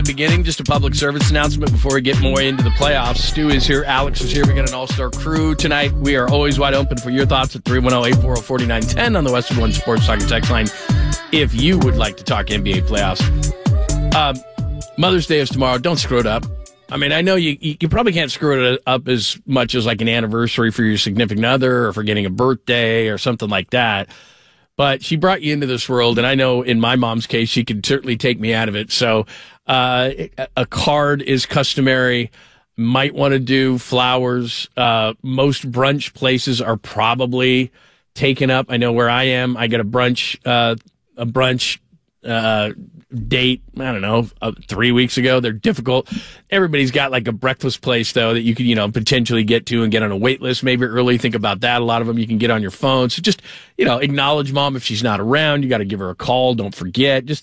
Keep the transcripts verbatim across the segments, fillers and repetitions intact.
beginning, just a public service announcement before we get more into the playoffs. Stu is here. Alex is here. We got an all-star crew tonight. We are always wide open for your thoughts at three one zero, eight four zero, four nine one zero on the Western One Sports Soccer text line if you would like to talk N B A playoffs. Um, Mother's Day is tomorrow. Don't screw it up. I mean, I know you you probably can't screw it up as much as like an anniversary for your significant other or for getting a birthday or something like that. But she brought you into this world, and I know in my mom's case, she could certainly take me out of it. So uh, a card is customary. Might want to do flowers. Uh, most brunch places are probably taken up. I know where I am. I got a brunch uh, a brunch uh, date, I don't know, uh, three weeks ago. They're difficult. Everybody's got like a breakfast place, though, that you could, you know, potentially get to and get on a wait list maybe early. Think about that. A lot of them you can get on your phone. So just, you know, acknowledge mom if she's not around. You got to give her a call. Don't forget. Just,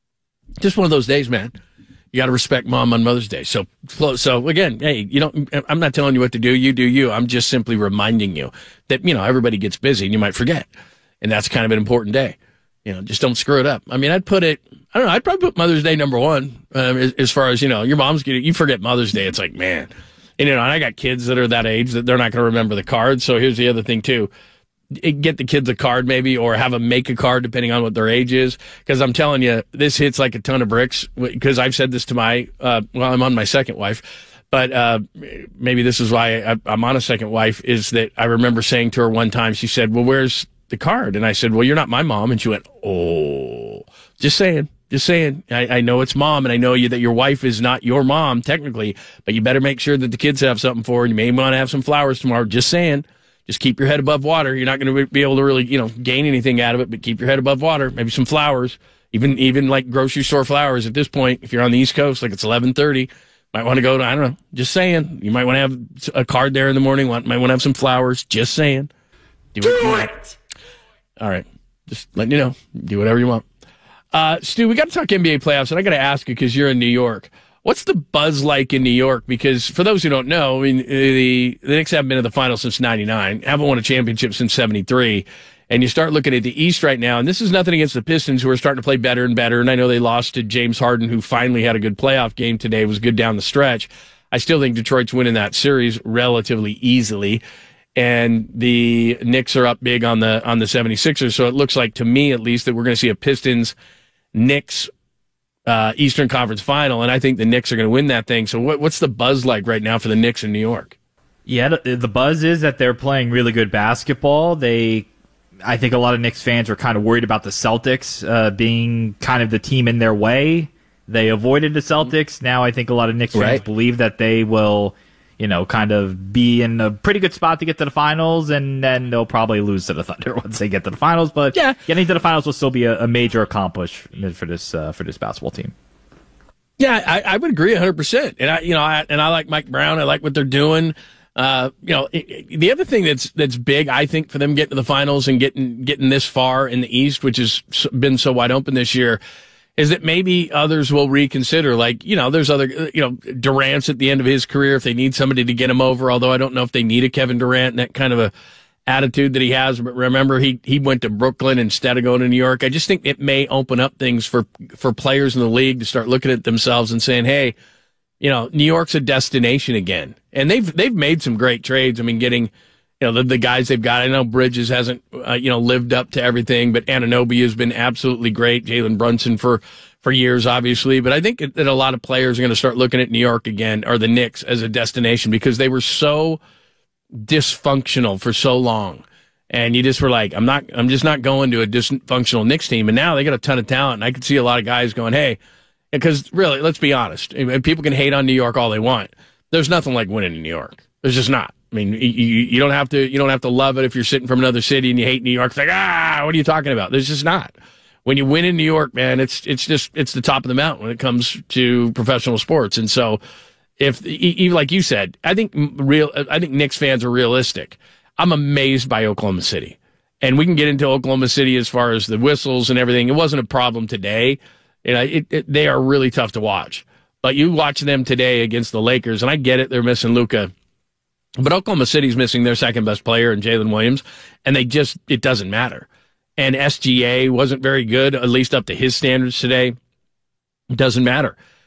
just one of those days, man. You got to respect mom on Mother's Day. So, so again, hey, you don't, I'm not telling you what to do. You do you. I'm just simply reminding you that, you know, everybody gets busy and you might forget. And that's kind of an important day. You know, just don't screw it up. I mean, I'd put it, I don't know, I'd probably put Mother's Day number one, um, as, as far as, you know, your mom's getting, you forget Mother's Day. It's like, man, and, you know, and I got kids that are that age that they're not going to remember the card. So here's the other thing too. Get the kids a card maybe, or have them make a card depending on what their age is. Cause I'm telling you, this hits like a ton of bricks, because I've said this to my, uh, well, I'm on my second wife, but, uh, maybe this is why I, I'm on a second wife, is that I remember saying to her one time, she said, well, where's the card? And I said, well, you're not my mom. And she went, oh, just saying, just saying. I, I know it's mom, and I know you that your wife is not your mom technically, but you better make sure that the kids have something for her. And you may want to have some flowers tomorrow. Just saying. Just keep your head above water. You're not going to be able to really, you know, gain anything out of it, but keep your head above water. Maybe some flowers, even, even like grocery store flowers at this point. If you're on the East Coast, like it's eleven thirty, might want to go to, I don't know, just saying. You might want to have a card there in the morning. Might want to have some flowers. Just saying. Do, Do it. it. All right. Just letting you know. Do whatever you want. Uh, Stu, we got to talk N B A playoffs, and I got to ask you, because you're in New York. What's the buzz like in New York? Because for those who don't know, I mean, the, the Knicks haven't been to the finals since ninety-nine, haven't won a championship since seventy-three. And you start looking at the East right now, and this is nothing against the Pistons, who are starting to play better and better. And I know they lost to James Harden, who finally had a good playoff game today, was good down the stretch. I still think Detroit's winning that series relatively easily. And the Knicks are up big on the on the seventy-sixers. So it looks like, to me at least, that we're going to see a Pistons-Knicks uh, Eastern Conference final. And I think the Knicks are going to win that thing. So what, what's the buzz like right now for the Knicks in New York? Yeah, the, the buzz is that they're playing really good basketball. They, I think a lot of Knicks fans are kind of worried about the Celtics uh, being kind of the team in their way. They avoided the Celtics. Now I think a lot of Knicks fans right. believe that they will, you know, kind of be in a pretty good spot to get to the finals, and then they'll probably lose to the Thunder once they get to the finals. But yeah. getting to the finals will still be a, a major accomplishment for this uh, for this basketball team. Yeah, I, I would agree one hundred percent. And I, you know, I, and I like Mike Brown. I like what they're doing. Uh, you know, it, it, the other thing that's that's big, I think, for them getting to the finals and getting getting this far in the East, which has been so wide open this year, is that maybe others will reconsider. Like, you know, there's other, you know, Durant's at the end of his career if they need somebody to get him over, although I don't know if they need a Kevin Durant and that kind of a attitude that he has. But remember, he, he went to Brooklyn instead of going to New York. I just think it may open up things for, for players in the league to start looking at themselves and saying, hey, you know, New York's a destination again. And they've, they've made some great trades. I mean, getting, you know, the, the guys they've got. I know Bridges hasn't, uh, you know, lived up to everything, but Anunoby has been absolutely great. Jalen Brunson for, for years, obviously. But I think that a lot of players are going to start looking at New York again, or the Knicks, as a destination, because they were so dysfunctional for so long. And you just were like, I'm not, I'm just not going to a dysfunctional Knicks team. And now they got a ton of talent. And I could see a lot of guys going, hey, because really, let's be honest. People can hate on New York all they want. There's nothing like winning in New York. There's just not. I mean, you, you don't have to, you don't have to love it if you're sitting from another city and you hate New York. It's like, ah, what are you talking about? There's just not. When you win in New York, man, it's, it's just, it's the top of the mountain when it comes to professional sports. And so if, even like you said, I think real, I think Knicks fans are realistic. I'm amazed by Oklahoma City, and we can get into Oklahoma City as far as the whistles and everything. It wasn't a problem today. You know, it, it, they are really tough to watch, but you watch them today against the Lakers, and I get it. They're missing Luka. But Oklahoma City's missing their second best player in Jalen Williams, and they just, it doesn't matter. And S G A wasn't very good, at least up to his standards today. It doesn't matter.